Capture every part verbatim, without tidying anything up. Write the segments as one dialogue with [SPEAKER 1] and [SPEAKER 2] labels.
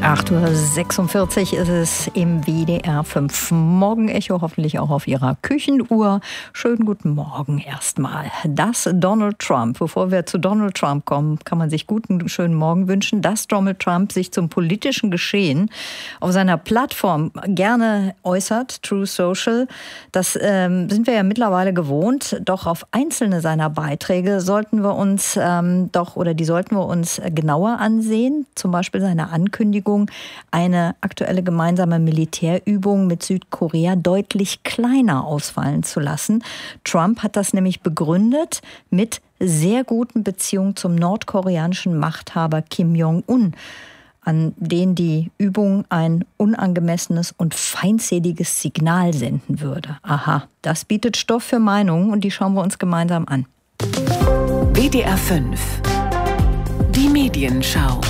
[SPEAKER 1] acht Uhr sechsundvierzig ist es im W D R fünf Morgenecho, hoffentlich auch auf Ihrer Küchenuhr. Schönen guten Morgen erstmal. Dass Donald Trump, bevor wir zu Donald Trump kommen, kann man sich guten, schönen Morgen wünschen, dass Donald Trump sich zum politischen Geschehen auf seiner Plattform gerne äußert, Truth Social. Das ähm, sind wir ja mittlerweile gewohnt, doch auf einzelne seiner Beiträge sollten wir uns ähm, doch, oder die sollten wir uns genauer ansehen. Zum Beispiel seine Ankündigung, eine aktuelle gemeinsame Militärübung mit Südkorea deutlich kleiner ausfallen zu lassen. Trump hat das nämlich begründet mit sehr guten Beziehungen zum nordkoreanischen Machthaber Kim Jong-un, an den die Übung ein unangemessenes und feindseliges Signal senden würde. Aha, das bietet Stoff für Meinungen und die schauen wir uns gemeinsam an.
[SPEAKER 2] W D R fünf, die Medienschau.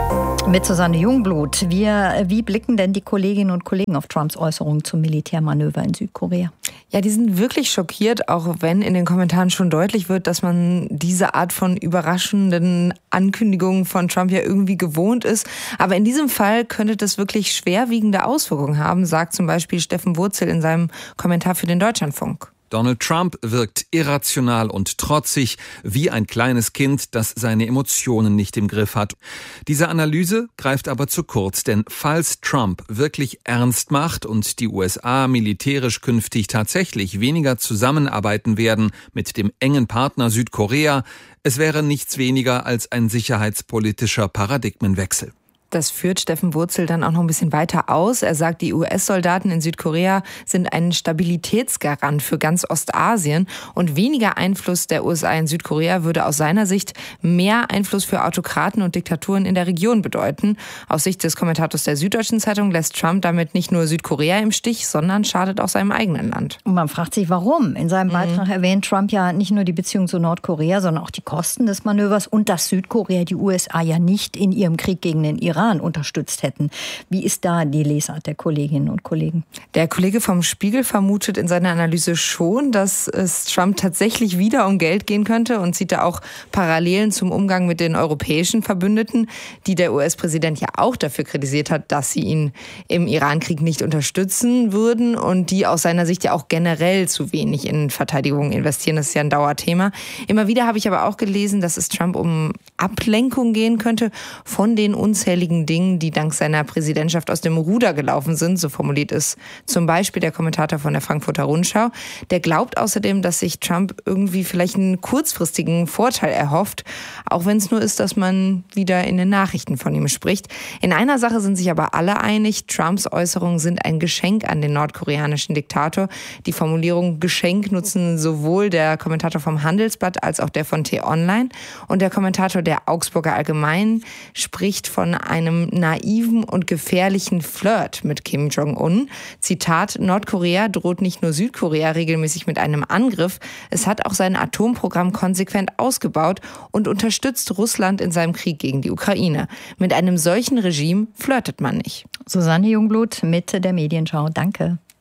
[SPEAKER 1] Mit Susanne Jungblut. Wir, wie blicken denn die Kolleginnen und Kollegen auf Trumps Äußerungen zum Militärmanöver in Südkorea?
[SPEAKER 3] Ja, die sind wirklich schockiert, auch wenn in den Kommentaren schon deutlich wird, dass man diese Art von überraschenden Ankündigungen von Trump ja irgendwie gewohnt ist. Aber in diesem Fall könnte das wirklich schwerwiegende Auswirkungen haben, sagt zum Beispiel Steffen Wurzel in seinem Kommentar für den Deutschlandfunk.
[SPEAKER 4] Donald Trump wirkt irrational und trotzig, wie ein kleines Kind, das seine Emotionen nicht im Griff hat. Diese Analyse greift aber zu kurz, denn falls Trump wirklich ernst macht und die U S A militärisch künftig tatsächlich weniger zusammenarbeiten werden mit dem engen Partner Südkorea, es wäre nichts weniger als ein sicherheitspolitischer Paradigmenwechsel.
[SPEAKER 3] Das führt Steffen Wurzel dann auch noch ein bisschen weiter aus. Er sagt, die U S-Soldaten in Südkorea sind ein Stabilitätsgarant für ganz Ostasien und weniger Einfluss der U S A in Südkorea würde aus seiner Sicht mehr Einfluss für Autokraten und Diktaturen in der Region bedeuten. Aus Sicht des Kommentators der Süddeutschen Zeitung lässt Trump damit nicht nur Südkorea im Stich, sondern schadet auch seinem eigenen Land.
[SPEAKER 1] Und man fragt sich, warum? In seinem Beitrag mhm. erwähnt Trump ja nicht nur die Beziehung zu Nordkorea, sondern auch die Kosten des Manövers und dass Südkorea die U S A ja nicht in ihrem Krieg gegen den Iran unterstützt hätten. Wie ist da die Lesart der Kolleginnen und Kollegen?
[SPEAKER 3] Der Kollege vom Spiegel vermutet in seiner Analyse schon, dass es Trump tatsächlich wieder um Geld gehen könnte und sieht da auch Parallelen zum Umgang mit den europäischen Verbündeten, die der U S-Präsident ja auch dafür kritisiert hat, dass sie ihn im Irankrieg nicht unterstützen würden und die aus seiner Sicht ja auch generell zu wenig in Verteidigung investieren. Das ist ja ein Dauerthema. Immer wieder habe ich aber auch gelesen, dass es Trump um Ablenkung gehen könnte von den unzähligen Dingen, die dank seiner Präsidentschaft aus dem Ruder gelaufen sind, so formuliert es zum Beispiel der Kommentator von der Frankfurter Rundschau. Der glaubt außerdem, dass sich Trump irgendwie vielleicht einen kurzfristigen Vorteil erhofft, auch wenn es nur ist, dass man wieder in den Nachrichten von ihm spricht. In einer Sache sind sich aber alle einig, Trumps Äußerungen sind ein Geschenk an den nordkoreanischen Diktator. Die Formulierung Geschenk nutzen sowohl der Kommentator vom Handelsblatt als auch der von T-Online. Und der Kommentator der Augsburger Allgemeinen spricht von einem einem naiven und gefährlichen Flirt mit Kim Jong-un. Zitat, Nordkorea droht nicht nur Südkorea regelmäßig mit einem Angriff, es hat auch sein Atomprogramm konsequent ausgebaut und unterstützt Russland in seinem Krieg gegen die Ukraine. Mit einem solchen Regime flirtet man nicht.
[SPEAKER 1] Susanne Jungblut, Mitte der Medienschau. Danke.